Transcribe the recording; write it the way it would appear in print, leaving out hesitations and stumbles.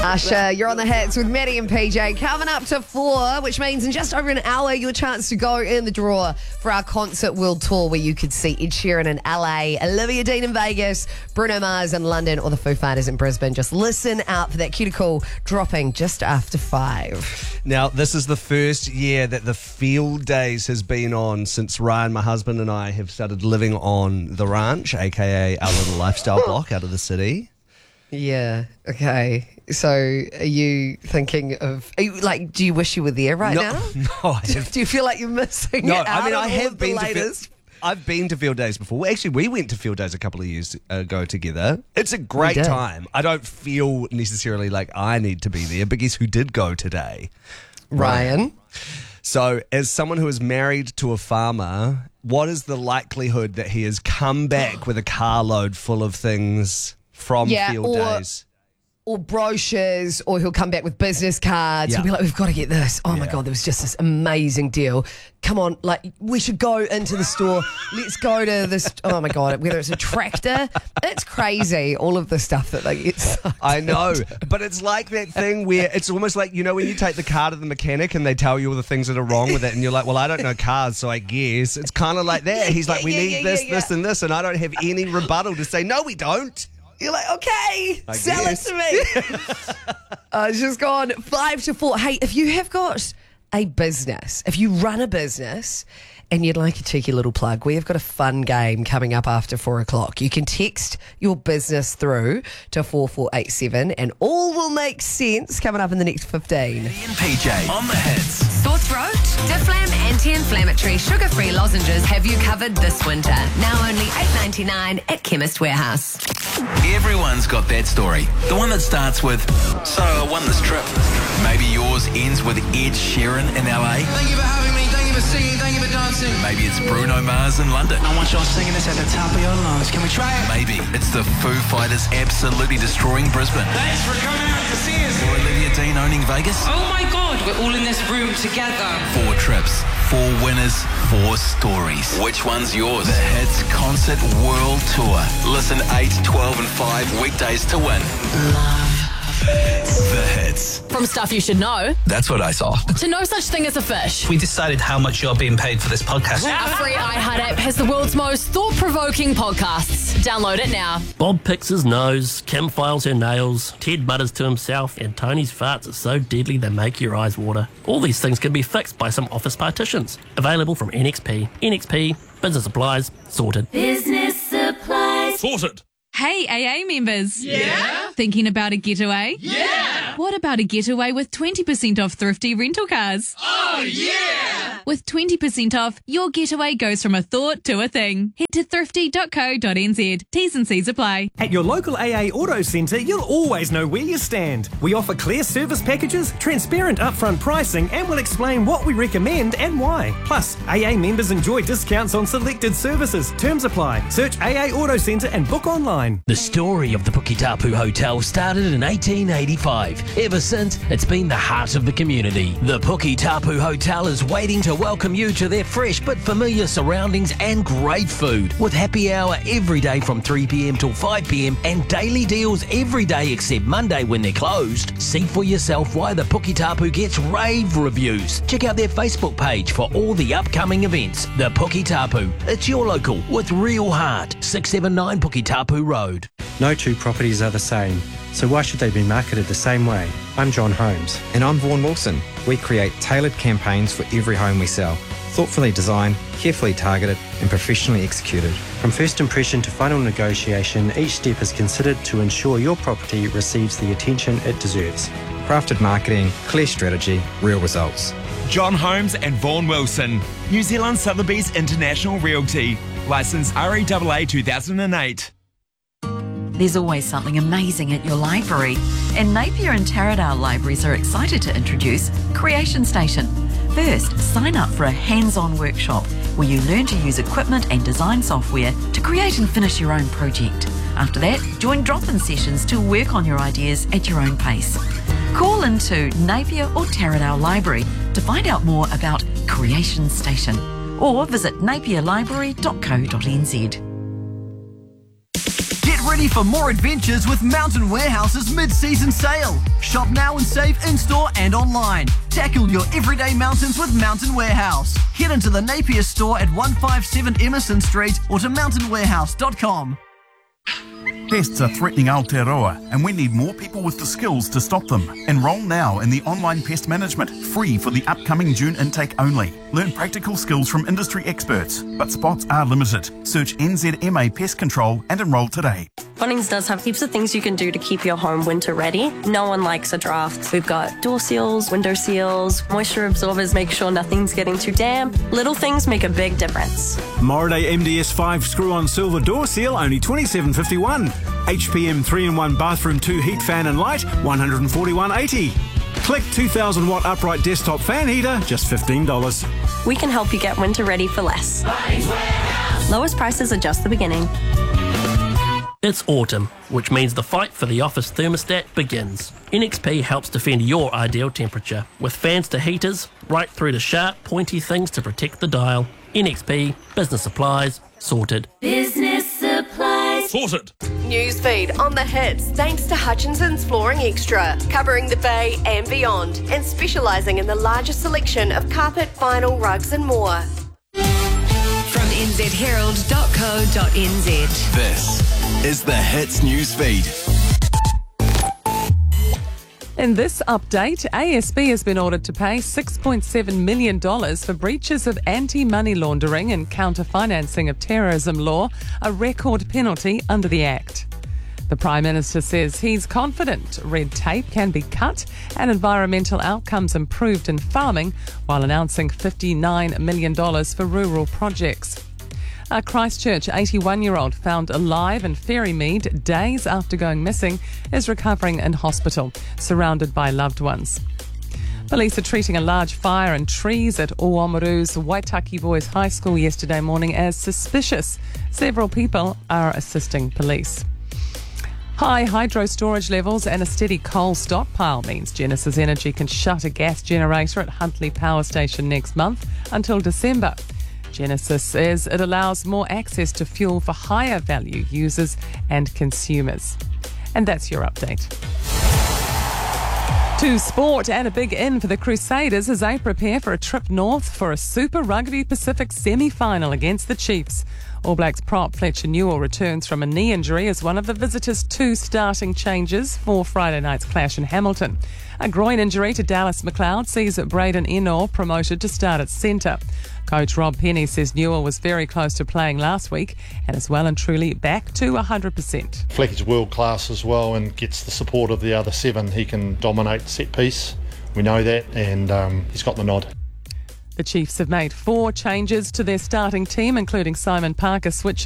Usher, you're on the hits with Maddie and PJ. Coming up to 4, which means in just over an hour, your chance to go in the draw for our Concert World Tour, where you could see Ed Sheeran in LA, Olivia Dean in Vegas, Bruno Mars in London, or the Foo Fighters in Brisbane. Just listen out for that cuticle dropping just after 5. Now, this is the first year that the field days has been on since Ryan, my husband, and I have started living on the ranch, aka our little lifestyle block out of the city. Yeah, okay. So are you thinking of, do you wish you were there right now? No, I have. Do you feel like you're missing No, out I mean, on I all have of the been to latest? I've been to field days before. Actually, we went to field days a couple of years ago together. It's a great did. time. I don't feel necessarily like I need to be there, but guess who did go today? Ryan. So, as someone who is married to a farmer, what is the likelihood that he has come back with a carload full of things from field days? Or brochures, or he'll come back with business cards. Yeah. He'll be like, we've got to get this. Oh my God, there was just this amazing deal. Come on, we should go into the store. Let's go to this. Oh my God, whether it's a tractor, it's crazy. All of the stuff that they get. I know, but it's like that thing where it's almost like, when you take the car to the mechanic and they tell you all the things that are wrong with it, and you're like, well, I don't know cars, so I guess. It's kind of like that. He's like, we need this, and this, and I don't have any rebuttal to say, no, we don't. You're like, okay, sell guess. it to me. It's just gone 5 to 4. Hey, if you have got a business, if you run a business and you'd like a cheeky little plug, we have got a fun game coming up after 4 o'clock. You can text your business through to 4487 and all will make sense coming up in the next 15. Maddie and PJ on the hits. Sore throat? Difflam anti-inflammatory sugar-free lozenges have you covered this winter. Now only $8.99 at Chemist Warehouse. Everyone's got that story. The one that starts with, so I won this trip. Maybe yours ends with Ed Sheeran in LA. Thank you for having me. Thank you for singing. Thank you for dancing. Maybe it's Bruno Mars in London. I want y'all singing this at the top of your lungs. Can we try it? Maybe it's the Foo Fighters absolutely destroying Brisbane. Thanks for coming out to see us. Or Olivia Dean owning Vegas. Oh my God, we're all in this room together. 4 trips, 4 winners, 4 stories. Which one's yours? The Hits Concert World Tour. Listen 8, 12 and 5 weekdays to win. The Hits. From stuff you should know That's what I saw. to no such thing as a fish. We decided how much you're being paid for this podcast. Our free iHeart app has the world's most thought-provoking podcasts. Download it now. Bob picks his nose, Kim files her nails, Ted mutters to himself, and Tony's farts are so deadly they make your eyes water. All these things can be fixed by some office partitions. Available from NXP. NXP, business supplies, sorted. Business supplies. Sorted! Hey, AA members. Yeah? Thinking about a getaway? Yeah! What about a getaway with 20% off thrifty rental cars? Oh, yeah! With 20% off, your getaway goes from a thought to a thing. Head to thrifty.co.nz. T's and C's apply. At your local AA Auto Centre, you'll always know where you stand. We offer clear service packages, transparent upfront pricing, and we'll explain what we recommend and why. Plus, AA members enjoy discounts on selected services. Terms apply. Search AA Auto Centre and book online. The story of the Puketapu Hotel started in 1885. Ever since, it's been the heart of the community. The Puketapu Hotel is waiting to welcome you to their fresh but familiar surroundings and great food. With happy hour every day from 3 p.m. till 5 p.m. and daily deals every day except Monday when they're closed. See for yourself why the Puketapu gets rave reviews. Check out their Facebook page for all the upcoming events. The Puketapu. It's your local with real heart. 679 Puketapu Road. No two properties are the same, so why should they be marketed the same way? I'm John Holmes. And I'm Vaughan Wilson. We create tailored campaigns for every home we sell. Thoughtfully designed, carefully targeted and professionally executed. From first impression to final negotiation, each step is considered to ensure your property receives the attention it deserves. Crafted marketing, clear strategy, real results. John Holmes and Vaughan Wilson. New Zealand Sotheby's International Realty. Licence REAA 2008. There's always something amazing at your library, and Napier and Taradale Libraries are excited to introduce Creation Station. First, sign up for a hands-on workshop where you learn to use equipment and design software to create and finish your own project. After that, join drop-in sessions to work on your ideas at your own pace. Call into Napier or Taradale Library to find out more about Creation Station, or visit napierlibrary.co.nz. ready for more adventures with Mountain Warehouse's mid-season sale. Shop now and save in-store and online. Tackle your everyday mountains with Mountain Warehouse. Head into the Napier store at 157 Emerson Street or to mountainwarehouse.com. Pests are threatening Aotearoa, and we need more people with the skills to stop them. Enrol now in the online pest management, free for the upcoming June intake only. Learn practical skills from industry experts, but spots are limited. Search NZMA Pest Control and enrol today. Bunnings does have heaps of things you can do to keep your home winter ready. No one likes a draft. We've got door seals, window seals, moisture absorbers, make sure nothing's getting too damp. Little things make a big difference. Moraday MDS5 screw-on silver door seal, only $27.51. HPM 3-in-1 bathroom 2 heat fan and light, $141.80. Click 2,000 watt upright desktop fan heater, just $15. We can help you get winter ready for less. Lowest prices are just the beginning. It's autumn, which means the fight for the office thermostat begins. NXP helps defend your ideal temperature, with fans to heaters, right through to sharp, pointy things to protect the dial. NXP, business supplies, sorted. Business supplies. Sorted. Newsfeed on the hits thanks to Hutchinson's Flooring Extra, covering the Bay and beyond, and specialising in the largest selection of carpet, vinyl, rugs and more. From nzherald.co.nz. This is the Hits Newsfeed. In this update, ASB has been ordered to pay $6.7 million for breaches of anti-money laundering and counter-financing of terrorism law, a record penalty under the Act. The Prime Minister says he's confident red tape can be cut and environmental outcomes improved in farming, while announcing $59 million for rural projects. A Christchurch 81-year-old found alive in Ferrymead days after going missing is recovering in hospital, surrounded by loved ones. Police are treating a large fire and trees at Oamaru's Waitaki Boys High School yesterday morning as suspicious. Several people are assisting police. High hydro storage levels and a steady coal stockpile means Genesis Energy can shut a gas generator at Huntly Power Station next month until December. Genesis says it allows more access to fuel for higher value users and consumers. And that's your update. To sport, and a big in for the Crusaders as they prepare for a trip north for a Super Rugby Pacific semi-final against the Chiefs. All Blacks prop Fletcher Newell returns from a knee injury as one of the visitors' 2 starting changes for Friday night's clash in Hamilton. A groin injury to Dallas McLeod sees Braden Ennor promoted to start at centre. Coach Rob Penny says Newell was very close to playing last week and is well and truly back to 100%. Flecky's world class as well and gets the support of the other 7. He can dominate set piece. We know that, and he's got the nod. The Chiefs have made 4 changes to their starting team, including Simon Parker switching